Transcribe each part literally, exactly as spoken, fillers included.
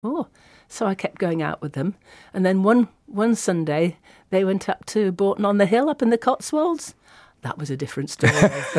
Oh, so I kept going out with them. And then one, one Sunday, they went up to Bourton on the Hill up in the Cotswolds. That was a different story.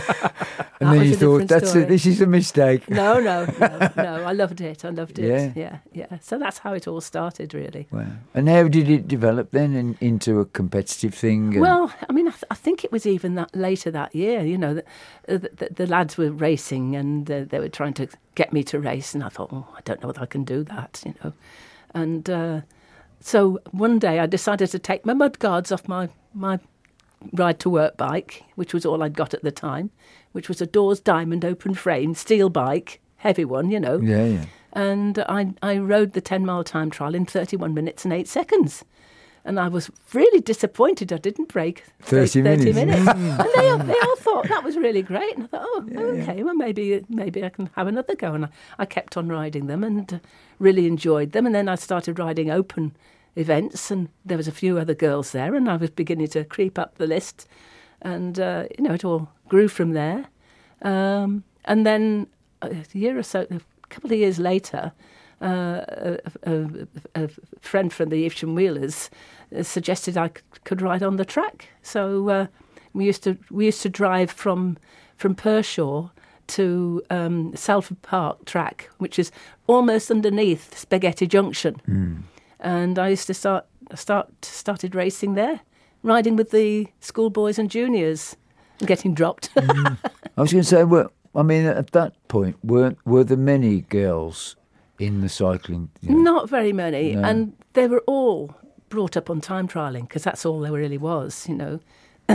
And then you thought, that's it, this is a mistake. No, no, no, no. I loved it. I loved it. Yeah. yeah, yeah. So that's how it all started, really. Wow. And how did it develop then in, into a competitive thing? And... Well, I mean, I, th- I think it was even that later that year, you know, the, the, the, the lads were racing and uh, they were trying to get me to race. And I thought, oh, I don't know whether I can do that, you know. And uh, so one day I decided to take my mud guards off my, my ride to work bike, which was all I'd got at the time, which was a Dawes Diamond open frame steel bike, heavy one, you know. Yeah, yeah. And I I rode the ten mile time trial in thirty-one minutes and eight seconds. And I was really disappointed I didn't break thirty minutes. minutes. And they all, they all thought that was really great. And I thought, oh, yeah, okay, yeah. well, maybe maybe I can have another go. And I, I kept on riding them and uh, really enjoyed them. And then I started riding open events, and there was a few other girls there, and I was beginning to creep up the list. And, uh, you know, it all grew from there. Um, and then a year or so, a couple of years later, uh, a, a, a friend from the Evesham Wheelers uh, suggested I c- could ride on the track. So uh, we used to we used to drive from from Pershaw to um, Salford Park track, which is almost underneath Spaghetti Junction. Mm. And I used to start start started racing there, riding with the schoolboys and juniors, and getting dropped. mm. I was going to say, well, I mean, at that point, weren't were there many girls in the cycling? You know? Not very many, no. And they were all brought up on time trialling because that's all there really was, you know.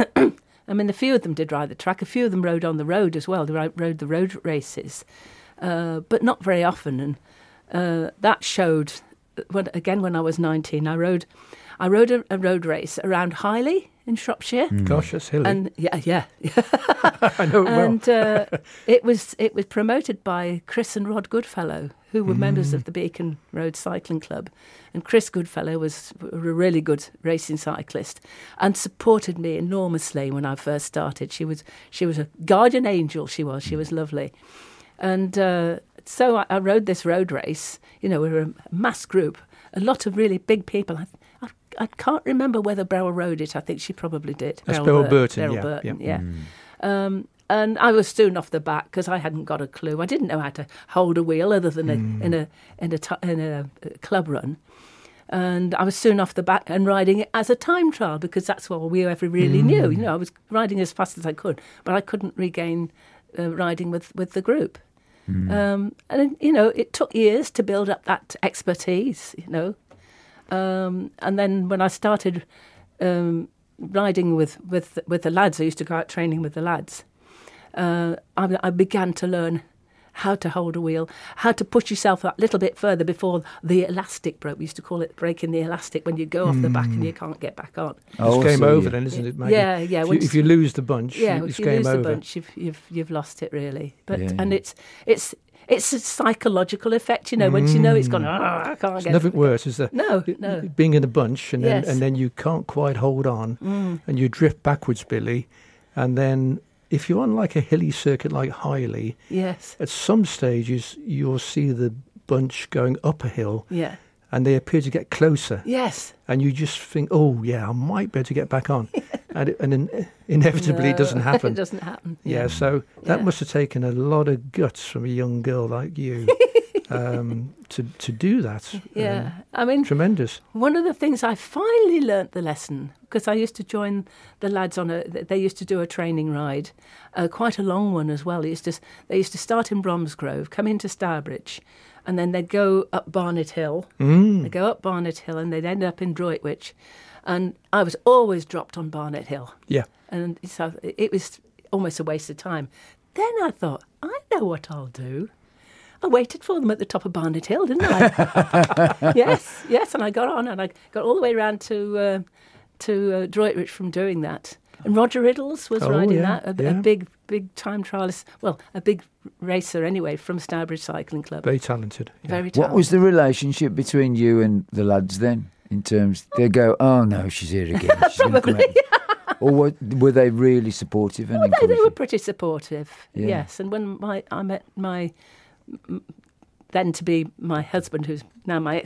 I mean, a few of them did ride the track. A few of them rode on the road as well. They rode the road races, uh, but not very often. And uh, that showed. When, again, when I was nineteen, I rode, I rode a, a road race around Highley in Shropshire. Mm. Gosh, that's hilly. And yeah, yeah, I know it and, well. uh, it was it was promoted by Chris and Rod Goodfellow, who were mm. members of the Beacon Road Cycling Club, and Chris Goodfellow was a really good racing cyclist and supported me enormously when I first started. She was she was a guardian angel. She was she was lovely, and. Uh, So I, I rode this road race. You know, we were a mass group, a lot of really big people. I, I, I can't remember whether Beryl rode it. I think she probably did. That's Beryl Bur- Burton, Beryl yeah. Burton, yeah. yeah. Mm. Um, and I was soon off the back because I hadn't got a clue. I didn't know how to hold a wheel other than mm. a, in a in a t- in a club run. And I was soon off the back and riding it as a time trial because that's all we ever really mm. knew. You know, I was riding as fast as I could, but I couldn't regain uh, riding with, with the group. Mm. Um, and, you know, it took years to build up that expertise, you know. Um, and then when I started um, riding with, with, with the lads, I used to go out training with the lads, uh, I, I began to learn how to hold a wheel, how to push yourself a little bit further before the elastic broke. We used to call it breaking the elastic when you go off mm. the back and you can't get back on. Oh, it's game so over you, then, isn't it, Maggie? Yeah, yeah. If you, if you lose the bunch, yeah, it's if you game lose over. the bunch, you've, you've, you've lost it, really. But yeah, And yeah. it's it's it's a psychological effect, you know, once mm. you know it's gone, oh, I can't There's get nothing it. worse, is there? No, no. Being in a bunch and then, yes. and then you can't quite hold on mm. and you drift backwards, Billy, and then... If you're on like a hilly circuit like Highley, yes, at some stages you'll see the bunch going up a hill, yeah, and they appear to get closer. Yes, and you just think, oh yeah, I might be able to get back on, and, it, and in, inevitably no, it doesn't happen. It doesn't happen. Yeah, yeah. so that yeah. must have taken a lot of guts from a young girl like you. Um, to to do that. Yeah, um, I mean... Tremendous. One of the things I finally learnt the lesson, because I used to join the lads on a... They used to do a training ride, uh, quite a long one as well. They used, to, they used to start in Bromsgrove, come into Stourbridge, and then they'd go up Barnet Hill. Mm. They'd go up Barnet Hill and they'd end up in Droitwich. And I was always dropped on Barnet Hill. Yeah. And so it was almost a waste of time. Then I thought, I know what I'll do. I waited for them at the top of Barnet Hill, didn't I? yes, yes, and I got on and I got all the way around to uh, to uh, Droitwich from doing that. And Roger Riddles was oh, riding yeah, that, a, yeah. a big, big time trialist, well, a big racer anyway from Stourbridge Cycling Club. Very talented. Yeah. Very talented. What was the relationship between you and the lads then? In terms, they go, oh no, she's here again. She's Probably. Or what, were they really supportive and well, they, they were encouraging? pretty supportive, Yeah. yes. And when my I met my then to be my husband, who's now my